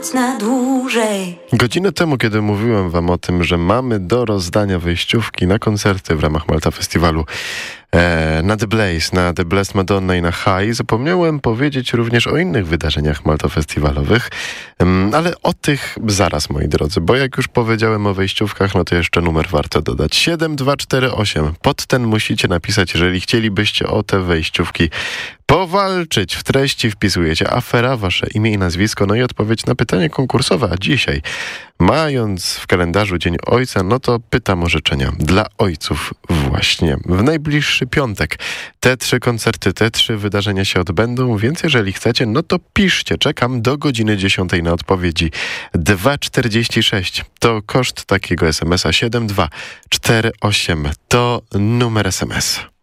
noc na dłużej. Godzinę temu, kiedy mówiłem wam o tym, że mamy do rozdania wejściówki na koncerty w ramach Malta Festiwalu, na The Blaze, na The Blessed Madonna i na High, zapomniałem powiedzieć również o innych wydarzeniach maltofestiwalowych, ale o tych zaraz, moi drodzy, bo jak już powiedziałem o wejściówkach, no to jeszcze numer warto dodać. 7248. Pod ten musicie napisać, jeżeli chcielibyście o te wejściówki powalczyć. W treści wpisujecie afera, wasze imię i nazwisko, no i odpowiedź na pytanie konkursowe. A dzisiaj, mając w kalendarzu Dzień Ojca, no to pytam o życzenia dla ojców właśnie. W najbliższy piątek te 3 koncerty, te 3 wydarzenia się odbędą, więc jeżeli chcecie, no to piszcie. Czekam do godziny 10 na odpowiedzi. 2,46 to koszt takiego SMS-a. 7248 to numer SMS.